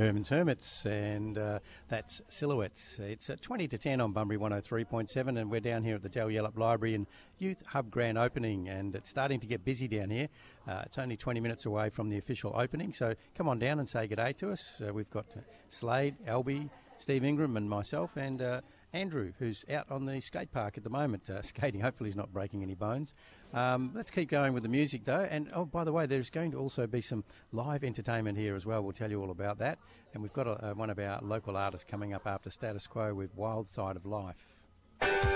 Herman's Hermits, and that's Silhouettes. It's at 20 to 10 on Bunbury 103.7, and we're down here at the Dal Yellop Library and Youth Hub Grand Opening, and it's starting to get busy down here. It's only 20 minutes away from the official opening, so come on down and say good day to us. We've got Slade, Albie, Steve Ingram and myself, and Andrew, who's out on the skate park at the moment, skating. Hopefully he's not breaking any bones. Let's keep going with the music, though. And, oh, by the way, there's going to also be some live entertainment here as well. We'll tell you all about that. And we've got one of our local artists coming up after Status Quo with Wild Side of Life.